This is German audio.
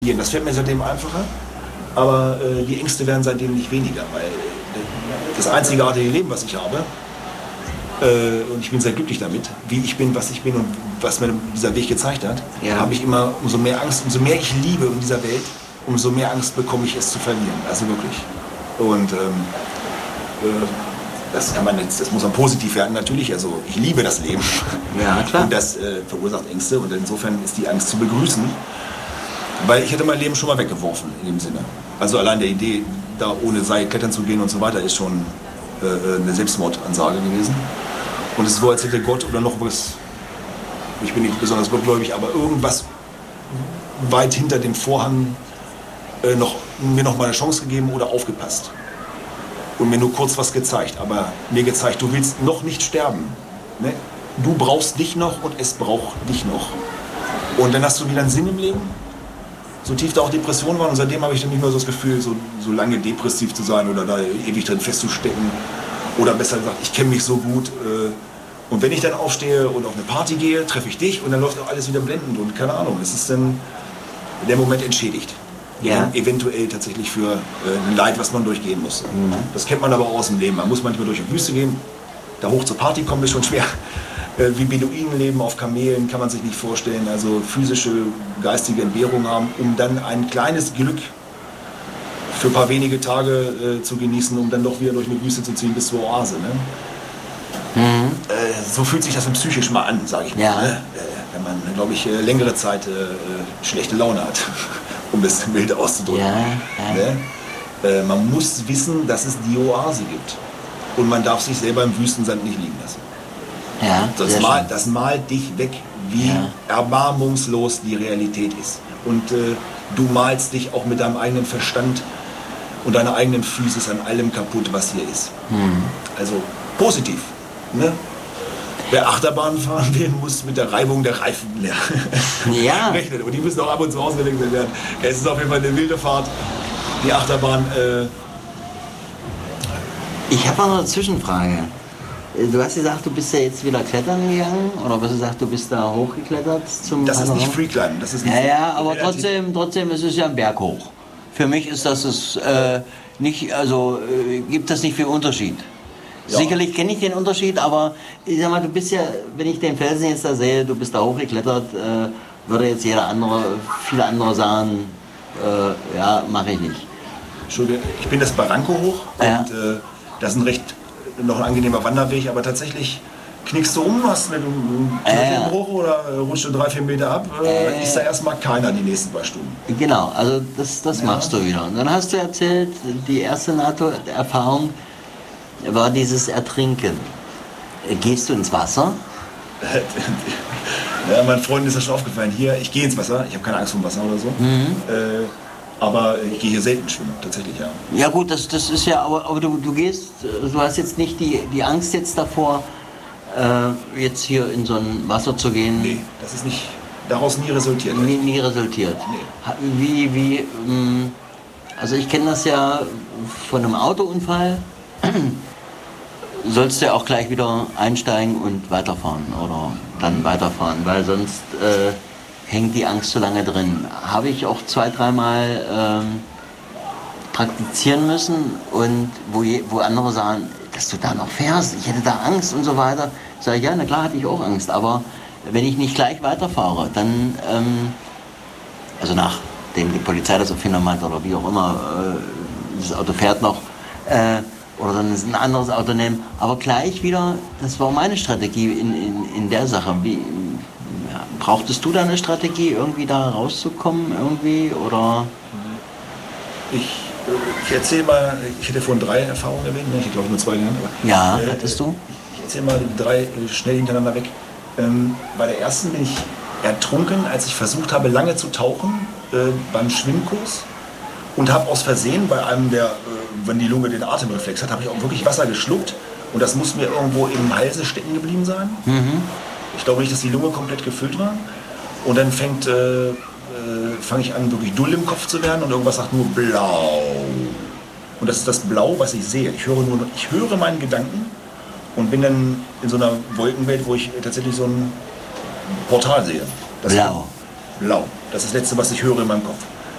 Das fällt mir seitdem einfacher, aber die Ängste werden seitdem nicht weniger, weil das einzigartige Leben, was ich habe, und ich bin sehr glücklich damit, wie ich bin, was ich bin und was mir dieser Weg gezeigt hat, habe ich immer umso mehr Angst, umso mehr ich liebe in dieser Welt, umso mehr Angst bekomme ich es zu verlieren, also wirklich. Und das kann man jetzt, das muss man positiv werden natürlich, also ich liebe das Leben. Ja, klar. Und das verursacht Ängste und insofern ist die Angst zu begrüßen. Weil ich hätte mein Leben schon mal weggeworfen in dem Sinne. Also allein der Idee, da ohne Seil klettern zu gehen und so weiter, ist schon eine Selbstmordansage gewesen. Und es ist so, als hätte Gott oder noch was, ich bin nicht besonders gottgläubig, aber irgendwas weit hinter dem Vorhang mir noch mal eine Chance gegeben oder aufgepasst. Und mir nur kurz was gezeigt, aber mir gezeigt, du willst noch nicht sterben. Ne? Du brauchst dich noch und es braucht dich noch. Und dann hast du wieder einen Sinn im Leben. So tief da auch Depressionen waren und seitdem habe ich dann nicht mehr so das Gefühl, so lange depressiv zu sein oder da ewig drin festzustecken. Oder besser gesagt, ich kenne mich so gut. Und wenn ich dann aufstehe und auf eine Party gehe, treffe ich dich und dann läuft auch alles wieder blendend und keine Ahnung. Es ist dann der Moment entschädigt. Ja. Eventuell tatsächlich für ein Leid, was man durchgehen muss. Mhm. Das kennt man aber auch aus dem Leben. Man muss manchmal durch die Wüste gehen. Da hoch zur Party kommen ist schon schwer. Wie Beduinen leben auf Kamelen, kann man sich nicht vorstellen. Also physische, geistige Entbehrung haben, um dann ein kleines Glück für ein paar wenige Tage zu genießen, um dann doch wieder durch eine Wüste zu ziehen bis zur Oase. Ne? Mhm. So fühlt sich das dann psychisch mal an, sage ich mal. Ja. Ne? Wenn man, glaube ich, längere Zeit schlechte Laune hat, um es mild auszudrücken. Ja. Ne? Man muss wissen, dass es die Oase gibt. Und man darf sich selber im Wüstensand nicht liegen lassen. Ja, das malt dich weg, wie erbarmungslos die Realität ist. Und du malst dich auch mit deinem eigenen Verstand und deiner eigenen Physis an allem kaputt, was hier ist. Mhm. Also positiv. Ne? Wer Achterbahn fahren will, muss mit der Reibung der Reifen rechnen. Und die müssen auch ab und zu ausgewechselt werden. Es ist auf jeden Fall eine wilde Fahrt, die Achterbahn. Ich habe noch eine Zwischenfrage. Du hast gesagt, du bist ja jetzt wieder klettern gegangen, oder du hast gesagt, du bist da hochgeklettert zum Das ist nicht Freeclimben, das ist nicht. Ja, aber trotzdem ist es ja ein Berg hoch. Für mich ist das nicht, also gibt das nicht viel Unterschied. Ja. Sicherlich kenne ich den Unterschied, aber ich sag mal, du bist ja, wenn ich den Felsen jetzt da sehe, du bist da hochgeklettert, würde jetzt viele andere sagen, ja, mache ich nicht. Entschuldigung, ich bin das Barranco hoch und das ist noch ein angenehmer Wanderweg, aber tatsächlich knickst du um, hast einen Knöchelbruch oder rutschst du 3-4 Meter ab, ist da erstmal keiner die nächsten 2 Stunden. Genau, also das machst du wieder. Und dann hast du erzählt, die erste NATO-Erfahrung war dieses Ertrinken. Gehst du ins Wasser? Ja, meinen Freunden ist das schon aufgefallen. Hier, ich gehe ins Wasser, ich habe keine Angst vor dem Wasser oder so. Mhm. Aber ich gehe hier selten schwimmen, tatsächlich, ja. Ja gut, das ist ja, aber du gehst, du hast jetzt nicht die Angst jetzt davor, jetzt hier in so ein Wasser zu gehen? Nee, das ist nicht, daraus nie resultiert. Nie resultiert? Nee. Also ich kenne das ja von einem Autounfall, sollst du ja auch gleich wieder einsteigen und weiterfahren oder dann weiterfahren, weil sonst hängt die Angst so lange drin. Habe ich auch 2-3 Mal praktizieren müssen und wo andere sagen, dass du da noch fährst, ich hätte da Angst und so weiter. Sage ich, ja, na klar hatte ich auch Angst, aber wenn ich nicht gleich weiterfahre, dann, also nachdem die Polizei das aufgenommen hat oder wie auch immer, das Auto fährt noch, oder dann ein anderes Auto nehmen, aber gleich wieder, das war meine Strategie in der Sache. Brauchtest du da eine Strategie, irgendwie da rauszukommen, irgendwie, oder? Ich erzähle mal, ich hätte vorhin 3 Erfahrungen erwähnt, ich hätte glaube ich nur 2 genannt. Ja, hattest du? Ich erzähle mal 3 schnell hintereinander weg. Bei der ersten bin ich ertrunken, als ich versucht habe, lange zu tauchen, beim Schwimmkurs. Und habe aus Versehen bei einem wenn die Lunge den Atemreflex hat, habe ich auch wirklich Wasser geschluckt. Und das muss mir irgendwo im Halse stecken geblieben sein. Mhm. Ich glaube nicht, dass die Lunge komplett gefüllt war. Und dann fange ich an, wirklich dull im Kopf zu werden und irgendwas sagt nur blau. Und das ist das Blau, was ich sehe. Ich höre meinen Gedanken und bin dann in so einer Wolkenwelt, wo ich tatsächlich so ein Portal sehe. Blau. Blau. Das ist das Letzte, was ich höre in meinem Kopf.